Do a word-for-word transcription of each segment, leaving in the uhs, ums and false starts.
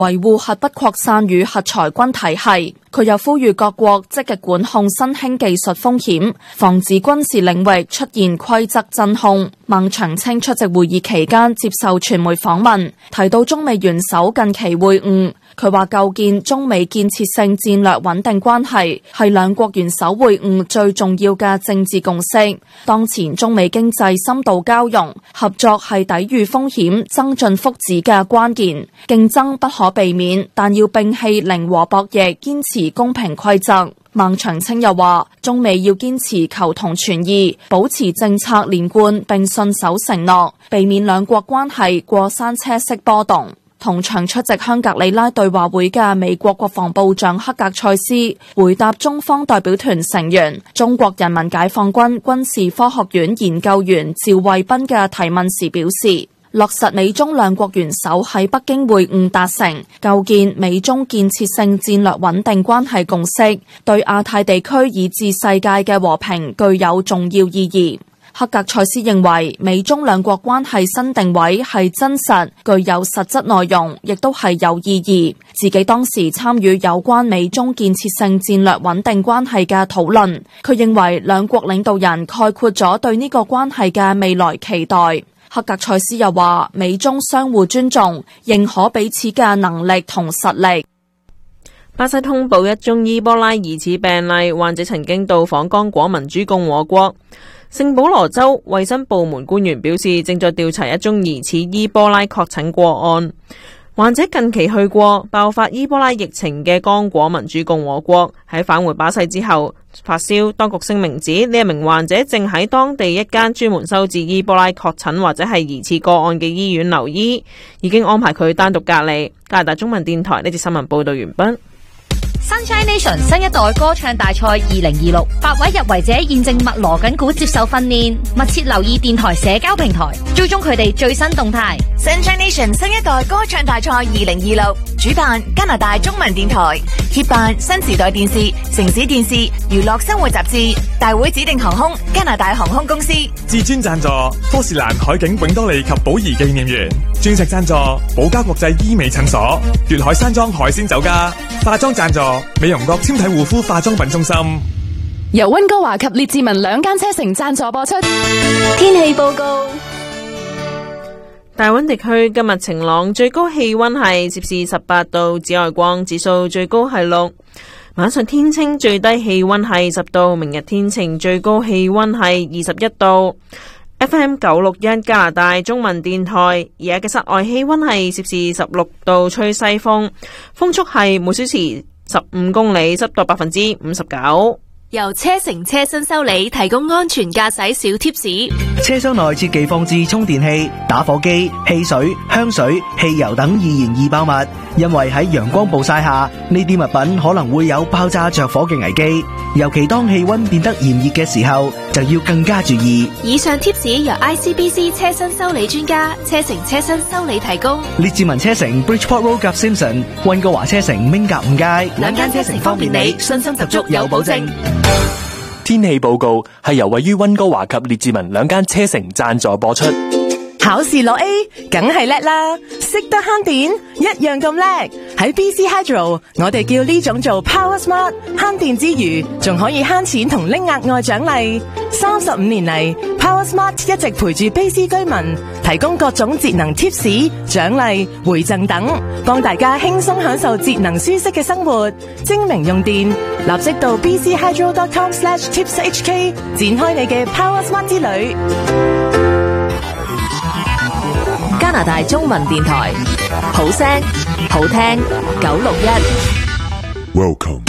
維護核不擴散與核裁軍體系。佢又呼籲各國積極管控新興技術風險，防止軍事領域出現規則真空。孟長青出席會議期間接受傳媒訪問，提到中美元首近期會晤。佢話構建中美建設性戰略穩定關係係兩國元首會晤最重要嘅政治共識。當前中美經濟深度交融，合作係抵禦風險、增進福祉嘅關鍵。競爭不可避免，但要摒棄零和博弈，堅持公平規則。孟長青又話，中美要堅持求同存異，保持政策連貫並信守承諾，避免兩國關係過山車式波動。同場出席香格里拉對話會嘅美國國防部長克格塞斯回答中方代表團成員中國人民解放軍軍事科學院研究員趙衛斌嘅提問時表示，落實美中兩國元首喺北京會晤達成構建美中建設性戰略穩定關係共識，對亞太地區以至世界嘅和平具有重要意義。克格塞斯認為美中兩國關係新定位係真實、具有實質內容，亦都係有意義。自己當時參與有關美中建設性戰略穩定關係嘅討論，佢認為兩國領導人概括咗對呢個關係嘅未來期待。克格塞斯又話，美中相互尊重，認可彼此嘅能力同實力。 巴西通報一宗伊波拉疑似病例，患者曾經到訪剛果民主共和國。聖保羅州衛生部門官員表示，正在調查一宗疑似伊波拉確診個案。患者近期去過爆發伊波拉疫情嘅剛果民主共和國，喺返回巴西之後發燒。當局聲明指，呢一名患者正喺當地一間專門收治伊波拉確診或者係疑似個案嘅醫院留醫，已經安排佢單獨隔離。加拿大中文電台呢節新聞報道完畢。 Sunshine Nation 新一代歌唱大賽二零二六，八位入圍者現正密鑼緊鼓接受訓練，密切留意電台社交平台，追蹤佢哋最新動態。 Sunshine Nation 新一代歌唱大賽二零二六，主辦加拿大中文電台，協辦新時代電視、城市電視、娛樂生活雜誌，大會指定航空加拿大航空公司， 至尊贊助科士蘭海景永多利及寶儀紀念園，鑽石贊助寶嘉國際醫美診所，粵海山莊海鮮酒家，化妝贊助美容國纖體護膚化妝品中心， 由溫哥華及列治文兩間車城贊助播出。天氣報告： 大溫地區今日晴朗，最高氣溫係攝氏十八度，紫外光指數最高係六。晚上天清，最低氣溫係十度。明日天晴，最高氣溫係二十一度。F M 九六一加拿大中文電台，而家嘅室外氣溫係攝氏十六度，吹西風，風速係每小時十五公里，濕度百分之五十九。 由車城車身修理提供安全駕駛小貼士。 車廂內切忌放置充電器、打火機、汽水、香水、汽油等易燃易爆物，因為喺陽光暴曬下，呢啲物品可能會有爆炸着火嘅危機。尤其當氣溫變得炎熱嘅時候，就要更加注意。 以上貼士由 I C B C 車身修理專家車城車身修理提供。 列治文車城 Bridgeport Road 及 Simpson， 溫哥華車城明格五街， 兩間車城方便你，信心十足有保證。 天氣報告係由位於溫哥華及列治文兩間車城贊助播出。 考試攞 A， 梗係叻啦！識得慳電，一樣咁叻。喺 B C Hydro， 我哋叫呢種做 Power Smart， 慳電之餘，仲可以慳錢同拎額外獎勵。三十五年嚟 ，Power Smart 一直陪住 B C 居民，提供各種節能貼士、獎勵、回贈等，幫大家輕鬆享受節能舒適嘅生活。精明用電，立即到 b c hydro dot com slash tips h k 展開你嘅 Power Smart 之旅。 加拿大中文電台，好聲好聽九六一。 Welcome。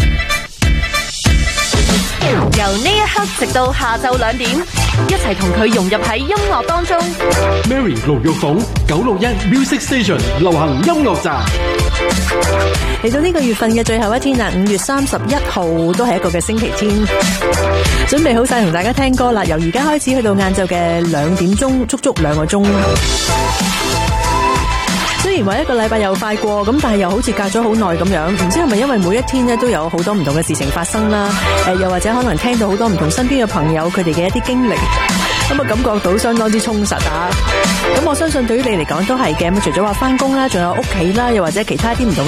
由呢一刻直到下晝兩點，一齊同佢融入喺音樂當中。 Mary 盧玉鳳九六一 Music Station 流行音樂站。 嚟到呢個月份嘅最後一天啦，五月三十一號都係一個嘅星期天，準備好晒同大家聽歌啦。由而家開始去到晏晝嘅兩點鐘，足足兩個鐘。雖然話一個禮拜又快過，咁但係又好似隔咗好耐咁樣，唔知係咪因為每一天咧都有好多唔同嘅事情發生啦？誒、呃，又或者可能聽到好多唔同身邊嘅朋友佢哋嘅一啲經歷，咁啊感覺到相當之充實啊！咁我相信對於你嚟講都係嘅。咁除咗話翻工啦，仲有屋企啦，又或者其他啲唔同嘅